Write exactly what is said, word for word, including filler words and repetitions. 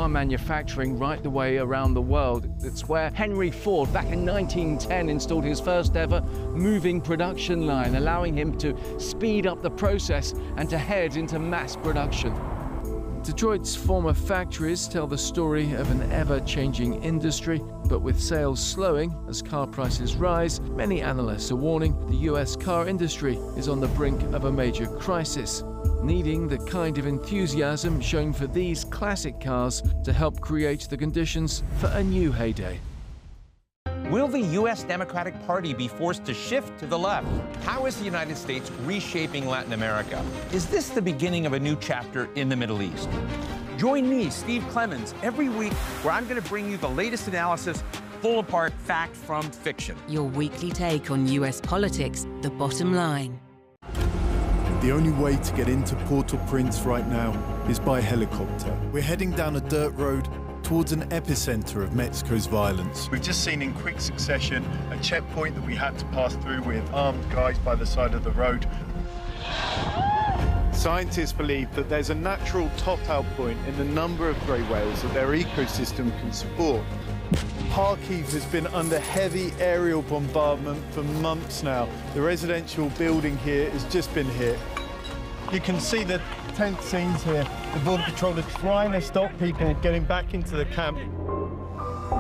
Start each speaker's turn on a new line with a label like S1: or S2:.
S1: car manufacturing right the way around the world. It's where Henry Ford, back in nineteen ten, installed his first ever moving production line, allowing him to speed up the process and to head into mass production. Detroit's former factories tell the story of an ever-changing industry, but with sales slowing as car prices rise, many analysts are warning the U S car industry is on the brink of a major crisis, needing the kind of enthusiasm shown for these classic cars to help create the conditions for a new heyday.
S2: Will the U S Democratic Party be forced to shift to the left? How is the United States reshaping Latin America? Is this the beginning of a new chapter in the Middle East?
S3: Join me, Steve Clemons, every week where I'm going to bring you the latest analysis, pull apart fact from fiction.
S4: Your weekly take on U S politics, The Bottom Line.
S5: The only way to get into Port-au-Prince right now is by helicopter. We're heading down a dirt road towards an epicenter of Mexico's violence.
S6: We've just seen in quick succession a checkpoint that we had to pass through with armed guys by the side of the road. Scientists believe that there's a natural top-out point in the number of grey whales that their ecosystem can support. Kharkiv has been under heavy aerial bombardment for months now. The residential building here has just been hit. You can see the tense scenes here. The Border Patrol are trying to stop people getting back into the camp.